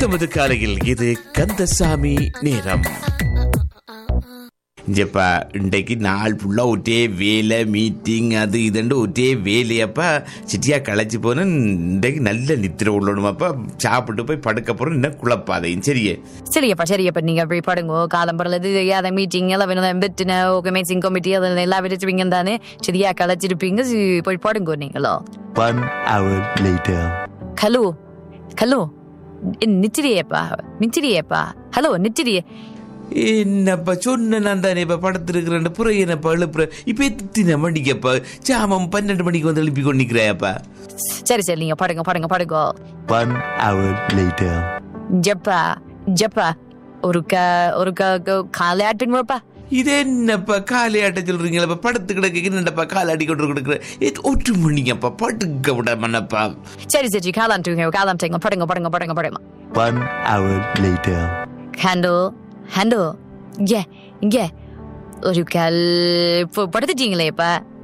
நமது காலையில் இது கந்தசாமி நேரம். இங்கப்பா இன்றைக்கு நாள் ஃபுல்லாக ஒரே வேலை மீட்டிங் அது இதுண்டு ஒரே வேலையப்பா சிட்டியா களைச்சி போனேன். இன்றைக்கு நல்ல நித்திர உள்ளணுமாப்பா. சாப்பிட்டு போய் படுக்க போகிறோம். இன்னும் குழப்பாதையும் சரியே சரியப்பா நீங்கள் போய் படுங்கோ. காலம் பிறகு அதை மீட்டிங் எல்லாம் வேணும் பெட்டின மேசிங் கமிட்டி அதில் எல்லாம் விட்டுருவீங்க தானே. சரியா களைச்சிருப்பீங்க. போய் படுங்கோ நீங்களோ. 1 hour later. Hello hello நிச்சிரியப்பா hello நிச்சிரியே என்னப்பா சொன்ன நான் தானே இப்போ படுத்துருக்குறேன். புறம் என்னப்பா எழுப்புற இப்போ எத்தின மணிக்கப்பா? சாமம் 12 மணிக்கு வந்து எழுப்பி கொண்டு நிற்கிறாயப்பா. சரி நீங்க படுங்க. 1 hour later. ஜப்பா ஒரு காலையாட்டுங்கப்பா. இது என்னப்பா காலையாட்ட சொல்றீங்களப்பா? படுத்து கிடக்கு என்னப்பா காலாடி கொண்டு கொடுக்குற? 1 மணிக்கப்பா படுக்க விட மன்னப்பா. சரி காலாட்டுங்க. படுங்க. 1 hour later. ஹேண்டோ இங்க ஒரு கால் படுத்துட்டீங்களேப்பா.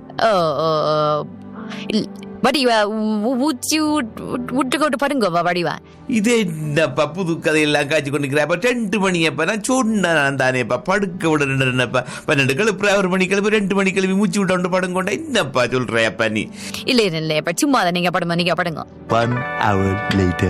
வடிவா விட்டு படுங்கப்பா. வடிவா இது என்னப்பா புது கதையெல்லாம் காய்ச்சி கொண்டிருக்கிறப்ப? 2 மணியப்பா நான் சொன்னேன் தானேப்பா படுக்க விடணுப்பா. 12 கிளப்பு 1 மணி கிளப்பு 2 மணி கிளம்பி மூச்சு விட்டு படுங்கொண்டா என்னப்பா சொல்றப்பா நீ? இல்லப்பா சும்மா நீங்க படுங்க. 1 hour later.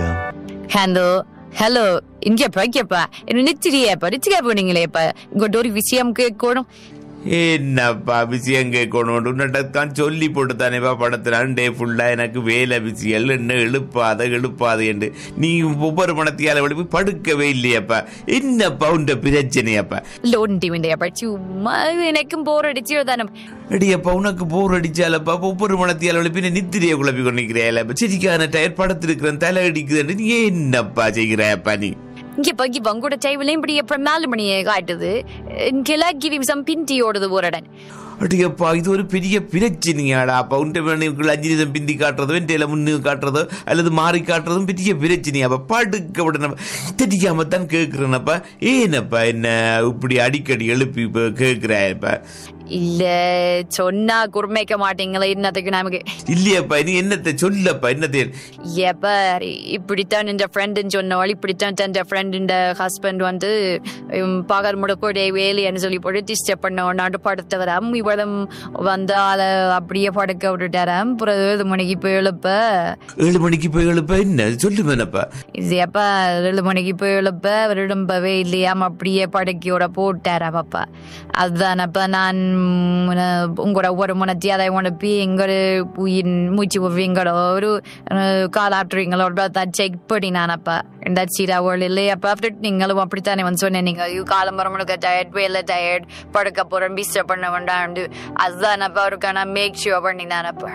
ஹலோ இங்கப்பா என்ன நிச்சரியா போனீங்களேப்பா. உங்கள்கிட்ட ஒரு விஷயம் கேட்கணும். என்னப்பா விஷயம் கேட்கணும்? சொல்லி போட்டு தானேப்பா படுத்துறான். டே ஃபுல்லா எனக்கு வேலை பிசியல் என்ன எழுப்பாது என்று நீ ஒவ்வொரு மனத்தியால போய் படுக்கவே இல்லையாப்பா. என்னப்பா உண்ட பிரச்சனையாப்பா? லோன்டிப்பா சும்மா எனக்கும் போர் அடிச்சு தானே. அடியப்பா உனக்கு போர் அடிச்சாலப்பா ஒவ்வொரு மனத்தியால பின்ன நித்திரையை குழப்பி கொண்டிருக்கிறேன். சரிக்கான டயர் படுத்திருக்கிறேன் தலை அடிக்குது. நீ என்னப்பா செய்கிறாப்பா நீ? இங்கப்பா உங்களோட டைம்லையும் இப்படி அப்புறம் 4 மணியை காட்டுது. பிந்தி ஓடுது ஒருடன். அடியப்பா இது ஒரு பெரிய பிரச்சனையாடா. அப்பா உண்ட 5 நிமிஷம் பிந்தி காட்டுறதோ என்கிட்ட முன்னு காட்டுறதோ அல்லது மாறி காட்டுறதும் பெரிய பிரச்சனையாப்பா. படுக்க விட தெரியாமத்தான் கேட்கிறேனப்பா. ஏனப்பா என்ன இப்படி அடிக்கடி எழுப்பி கேட்கிறாயப்பா? இல்ல சொன்னா குறுமைக்க மாட்டீங்களா? என்னத்துக்கு நமக்கு இல்லையப்பா. நீ என்னத்தை சொல்லப்பா? என்னத்தை ஏப்பா இப்படித்தான் என் ஃப்ரெண்டுன்னு சொன்னவாள். இப்படித்தான் என் ஃப்ரெண்டு ஹஸ்பண்ட் வந்து பகல் முடக்கூடிய வேலைன்னு சொல்லி போட்டு டிஸ்டர்ப் பண்ண படுத்தவராம். இவ்வளவு வந்தால அப்படியே படுக்க விட்டுட்டாராம். அப்புறம் 7 மணிக்கு போய் எழுப்ப 7 மணிக்கு போய் எழுப்ப என்ன சொல்லுவேனப்பா? இதுப்பா 7 மணிக்கு போய் எழுப்ப விரும்பவே இல்லையாம். அப்படியே படுக்கையோட போட்டாராம் அப்பா. அதுதானப்பா நான் உங்களோட ஒரு மனத்தி அதை உனப்பி எங்களோட உயிர் மூச்சு விடுவீங்களோ ஒரு காலாற்றுவீங்களோ செக் பண்ணி நானப்பா இந்த சீராவோள் இல்லையப்பா. நீங்களும் அப்படித்தானே வந்து சொன்னேன். நீங்க காலம் வரமுழுக்க டயர்ட் வேலை டயர்ட் படுக்க போறேன் டிஸ்டர்ப் பண்ண வேண்டாம். அதுதானப்பா அவருக்கான மேக் ஷூர் பண்ணி தானப்பா.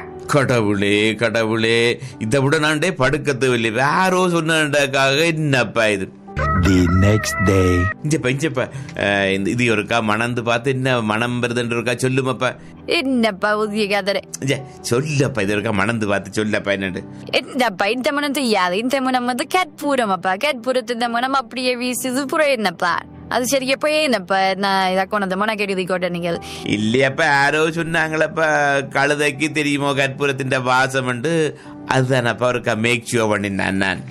கடவுளே இதை விட நான் படுக்க தேவையில்லை. வேறோ சொன்னக்காக என்னப்பா இது? The next day. இஞ்சப்பா இது ஒருக்கா மணந்து பார்த்து என்ன மனம் வருதுன்னு இருக்கா சொல்லுமாப்பா. என்னப்பா உதவி கதறே சொல்லப்பா. இது ஒருக்கா மணந்து பார்த்து சொல்லப்பா. என்னப்பா இந்த மனம் தெரியாது. இந்த மனம் வந்து கேட்பூரமாப்பா. கேட்பூரத்து இந்த மனம் அப்படியே வீசுது புறம். என்னப்பா அது சரி எப்ப என்னப்பா நான் இதை கொண்டு மன கெடுதி கோட்ட நீங்கள் இல்லையப்பா. யாரோ சொன்னாங்களப்பா கழுதைக்கு தெரியுமோ கற்பூரத்தின் வாசம். அதுதானப்பா ஒருக்கா மேக் ஷூர் பண்ணினான் நான்.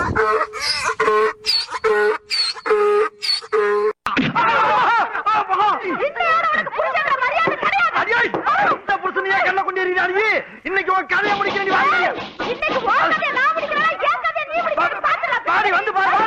இன்னைக்கு கதையை முடிக்கிறேன்.